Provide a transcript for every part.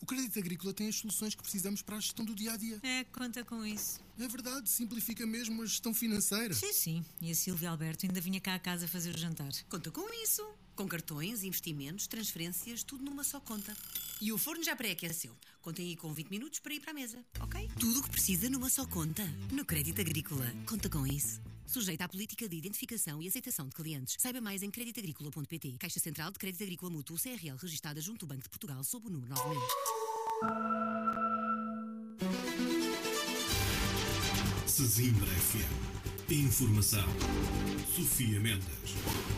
O Crédito Agrícola tem as soluções que precisamos para a gestão do dia-a-dia. É, conta com isso. É verdade, simplifica mesmo a gestão financeira. Sim. E a Silvia Alberto ainda vinha cá a casa fazer o jantar. Conta com isso. Com cartões, investimentos, transferências, tudo numa só conta. E o forno já pré-aqueceu. Contem aí com 20 minutos para ir para a mesa, ok? Tudo o que precisa numa só conta. No Crédito Agrícola. Conta com isso. Sujeita à política de identificação e aceitação de clientes. Saiba mais em creditagricola.pt. Caixa Central de Crédito Agrícola Mútuo CRL, registada junto ao Banco de Portugal, sob o número 9000. Sesimbra FM. Informação. Sofia Mendes.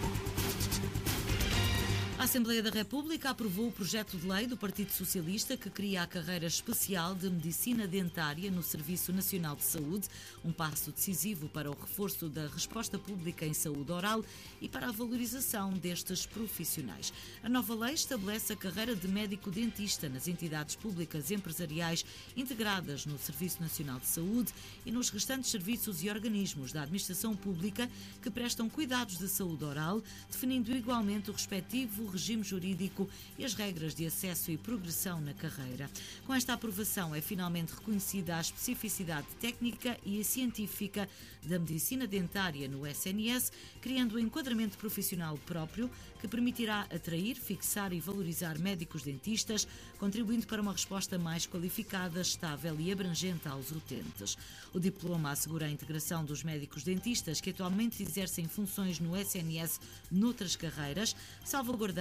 A Assembleia da República aprovou o projeto de lei do Partido Socialista que cria a carreira especial de Medicina Dentária no Serviço Nacional de Saúde, um passo decisivo para o reforço da resposta pública em saúde oral e para a valorização destes profissionais. A nova lei estabelece a carreira de médico-dentista nas entidades públicas empresariais integradas no Serviço Nacional de Saúde e nos restantes serviços e organismos da administração pública que prestam cuidados de saúde oral, definindo igualmente o respectivo regime jurídico e as regras de acesso e progressão na carreira. Com esta aprovação é finalmente reconhecida a especificidade técnica e científica da medicina dentária no SNS, criando um enquadramento profissional próprio que permitirá atrair, fixar e valorizar médicos dentistas, contribuindo para uma resposta mais qualificada, estável e abrangente aos utentes. O diploma assegura a integração dos médicos dentistas que atualmente exercem funções no SNS noutras carreiras, salvaguardando